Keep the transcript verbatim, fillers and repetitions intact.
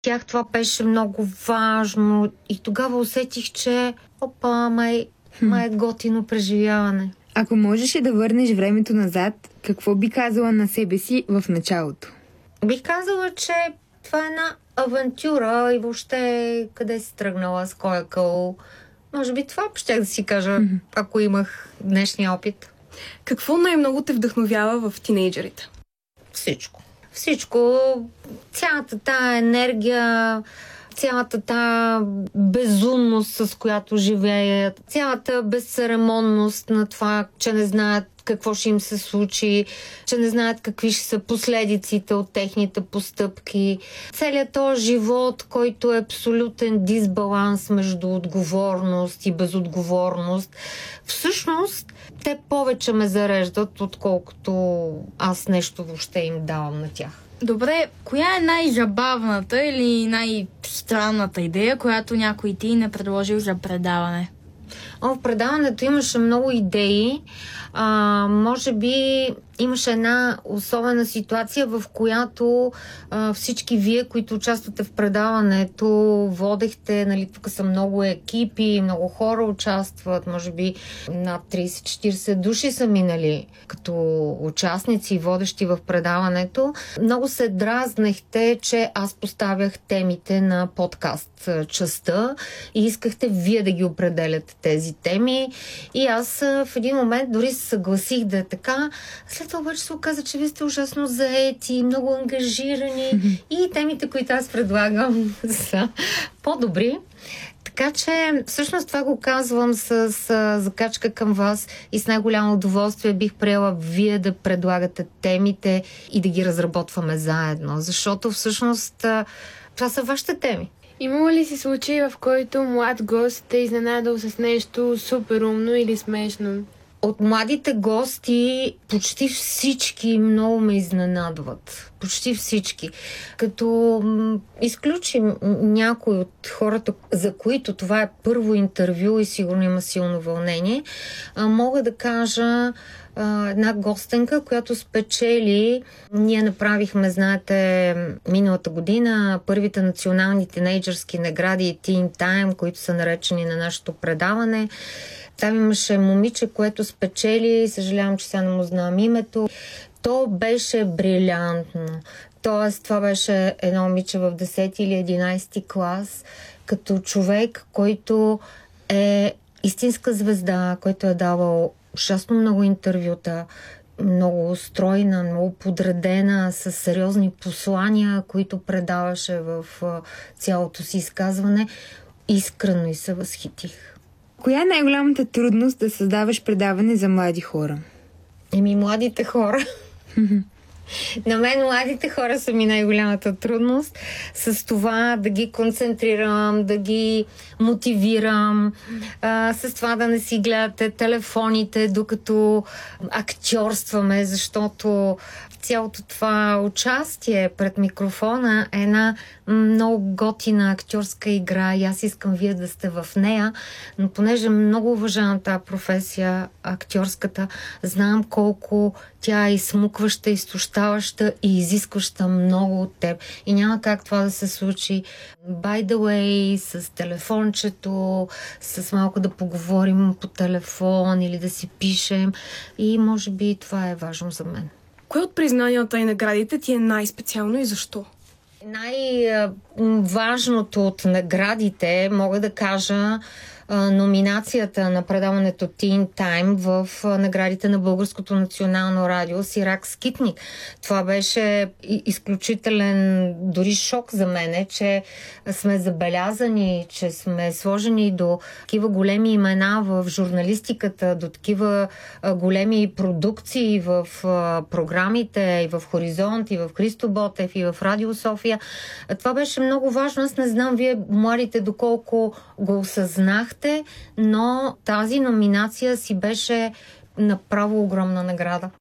Тях това беше много важно и тогава усетих, че опа, май, май е готино преживяване. Ако можеше да върнеш времето назад, какво би казала на себе си в началото? Бих казала, че това е една авантюра и въобще къде си тръгнала, с кой е къл. Може би това щях да си кажа, mm-hmm. ако имах днешния опит. Какво най-много те вдъхновява в тинейджерите? Всичко. Всичко. Цялата тая енергия, цялата тая безумност, с която живеят, цялата безцеремонност на това, че не знаят какво ще им се случи, че не знаят какви ще са последиците от техните постъпки. Целият този живот, който е абсолютен дисбаланс между отговорност и безотговорност, всъщност те повече ме зареждат, отколкото аз нещо въобще им давам на тях. Добре, коя е най-забавната или най-странната идея, която някой ти не предложил за предаване? О, в предаването имаше много идеи. А, може би имаше една особена ситуация, в която а, всички вие, които участвате в предаването, водехте, нали, тук са много екипи, много хора участват, може би над трийсет-четирийсет души са минали като участници и водещи в предаването. Много се дразнехте, че аз поставях темите на подкаст частта и искахте вие да ги определяте тези теми. И аз в един момент дори се съгласих да е така. След това обаче се оказа, че вие сте ужасно заети, много ангажирани mm-hmm. и темите, които аз предлагам, са по-добри. Така че всъщност това го казвам с, с закачка към вас и с най-голямо удоволствие бих приела вие да предлагате темите и да ги разработваме заедно, защото всъщност това са вашите теми. Имало ли си случай, в който млад гост те изненадал с нещо супер умно или смешно? От младите гости почти всички много ме изненадват. Почти всички. Като м- изключим някой от хората, за които това е първо интервю и сигурно има силно вълнение, а, мога да кажа а, една гостенка, която спечели. Ние направихме, знаете, миналата година първите национални тинейджърски награди Teen Time, които са наречени на нашето предаване. Там имаше момиче, което спечели, съжалявам, че сега не му знам името. То беше брилянтно. Тоест, това беше едно момиче в десети или единайсети клас, като човек, който е истинска звезда, който е давал ужасно много интервюта, много стройна, много подредена, с сериозни послания, които предаваше в цялото си изказване. Искрено и се възхитих. Коя е най-голямата трудност да създаваш предаване за млади хора? Еми, младите хора. На мен младите хора са ми най-голямата трудност с това да ги концентрирам, да ги мотивирам, а, с това да не си гледате телефоните, докато актьорстваме, защото цялото това участие пред микрофона е една много готина актьорска игра и аз искам вие да сте в нея, но понеже много уважавам тази професия, актьорската, знам колко тя е изсмукваща, изтощаваща и изискваща много от теб. И няма как това да се случи by the way, с телефончето, с малко да поговорим по телефон или да си пишем. И може би това е важно за мен. Кое от признанията и наградите ти е най-специално и защо? Най-важното от наградите, мога да кажа, номинацията на предаването Teen Time в наградите на Българското национално радио Сирак Скитник. Това беше изключителен дори шок за мене, че сме забелязани, че сме сложени до такива големи имена в журналистиката, до такива големи продукции в програмите и в Хоризонт, и в Христо Ботев, и в Радио София. Това беше много важно. Аз не знам вие, младите, доколко го осъзнахте, но тази номинация си беше направо огромна награда.